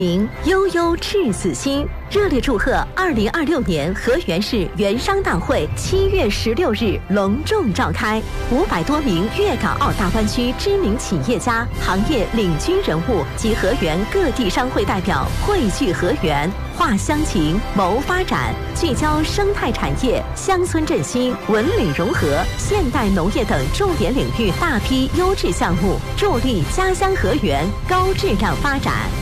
悠悠赤子心，热烈祝贺2026年河源市原商大会7月16日隆重召开，500多名粤港澳大湾区知名企业家、行业领军人物及河源各地商会代表汇聚河源，话乡情，谋发展，聚焦生态产业、乡村振兴、文旅融合、现代农业等重点领域大批优质项目，助力家乡河源高质量发展。